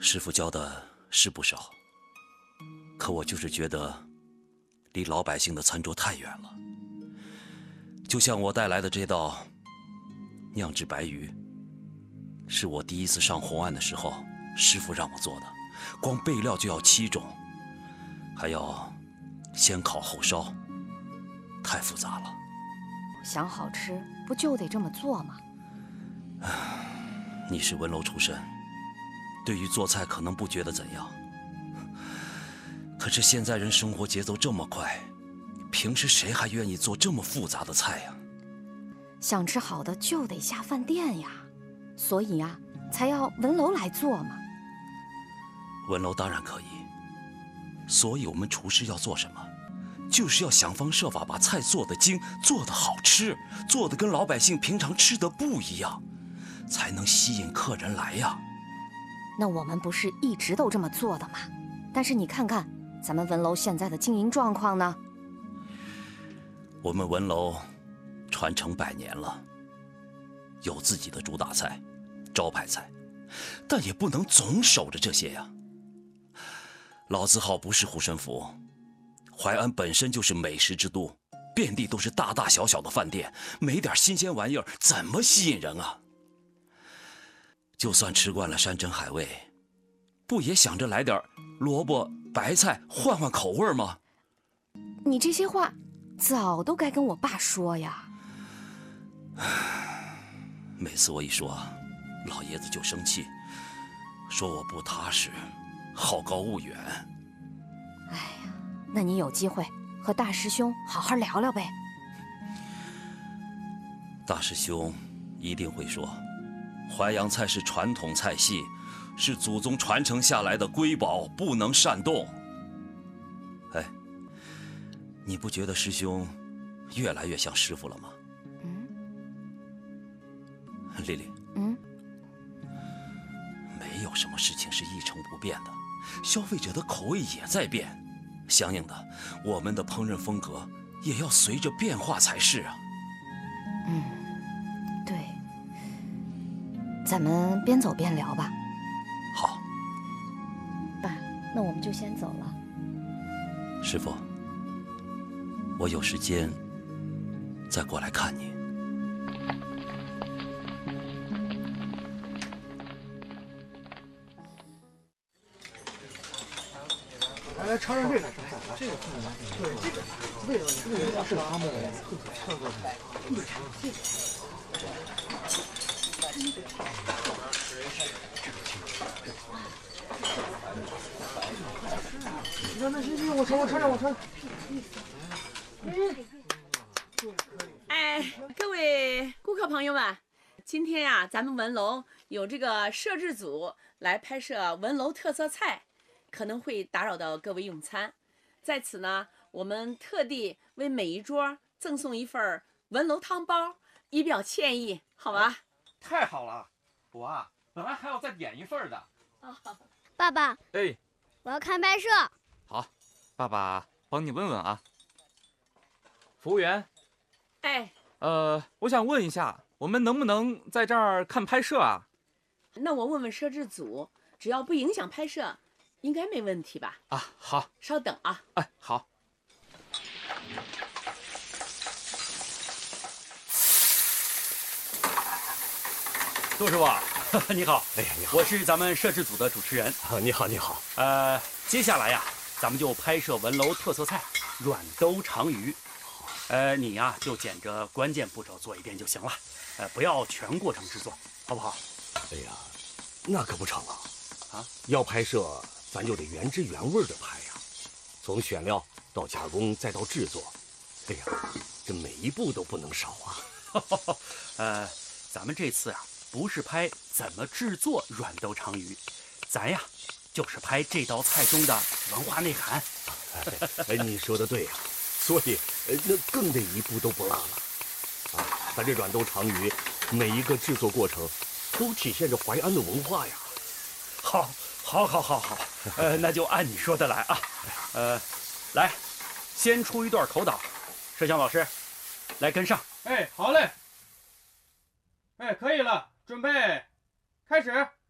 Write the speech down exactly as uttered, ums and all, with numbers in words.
师傅教的是不少，可我就是觉得离老百姓的餐桌太远了。就像我带来的这道酿制白鱼，是我第一次上红案的时候，师傅让我做的，光备料就要七种，还要先烤后烧，太复杂了。 想好吃，不就得这么做吗？ 你是文楼出身，对于做菜可能不觉得怎样，可是现在人生活节奏这么快，平时谁还愿意做这么复杂的菜呀？ 想吃好的就得下饭店呀，所以呀，才要文楼来做嘛。 文楼当然可以，所以我们厨师要做什么？就是要想方设法把菜做得精，做得好吃，做得跟老百姓平常吃的不一样，才能吸引客人来呀。 那我们不是一直都这么做的吗？但是你看看咱们文楼现在的经营状况呢？ 我们文楼传承百年了，有自己的主打菜、招牌菜，但也不能总守着这些呀。老字号不是护身符，淮安本身就是美食之都，遍地都是大大小小的饭店，没点新鲜玩意儿怎么吸引人啊？就算吃惯了山珍海味，不也想着来点萝卜白菜换换口味吗？ 你这些话早都该跟我爸说呀。 每次我一说，老爷子就生气，说我不踏实，好高骛远。 哎呀，那你有机会和大师兄好好聊聊呗。 大师兄一定会说，淮扬菜是传统菜系，是祖宗传承下来的瑰宝，不能擅动。哎，你不觉得师兄越来越像师傅了吗？ 嗯。 丽丽。 嗯。 没有什么事情是一成不变的，消费者的口味也在变，相应的，我们的烹饪风格也要随着变化才是啊。 嗯，对。咱们边走边聊吧。 好。 爸，那我们就先走了。 师傅，我有时间再过来看你。 来来，尝尝这个，这个对，这个味道味道是他们特特做的。那那行行，我尝我尝尝我尝。 哎，各位顾客朋友们，今天呀、啊，咱们文楼有这个摄制组来拍摄文楼特色菜，可能会打扰到各位用餐，在此呢，我们特地为每一桌赠送一份文楼汤包，以表歉意，好吧？ 太好了，我啊，本来还要再点一份的。 啊， 爸爸， 哎， 我要看拍摄。 好，爸爸帮你问问啊。服务员， 哎， 呃，我想问一下，我们能不能在这儿看拍摄啊？ 那我问问摄制组，只要不影响拍摄，应该没问题吧？ 啊，好。 稍等啊。 哎，好。 杜师傅，你好。 哎呀，你好， 我是咱们摄制组的主持人。 啊，你好，你好。 呃，接下来呀，咱们就拍摄文楼特色菜软兜长鱼。呃，你呀就捡着关键步骤做一遍就行了，呃，不要全过程制作，好不好？ 哎呀，那可不成啊！ 啊， 要拍摄，咱就得原汁原味的拍呀，从选料到加工再到制作，哎呀，这每一步都不能少啊。 呃，咱们这次啊，不是拍怎么制作软兜长鱼，咱呀就是拍这道菜中的文化内涵。 哎，你说的对呀，所以呃，那更得一步都不落了。啊，咱这软兜长鱼，每一个制作过程都体现着淮安的文化呀。 好，好，好，好，好，呃，那就按你说的来啊。呃，来，先出一段口导，摄像老师，来跟上。 哎，好嘞。哎，可以了，准备，开始。